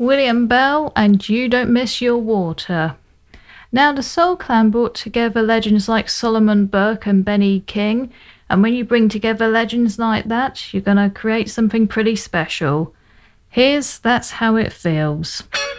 William Bell, and You Don't Miss Your Water. Now, the Soul Clan brought together legends like Solomon Burke and Benny King, and when you bring together legends like that, you're going to create something pretty special. Here's That's How It Feels.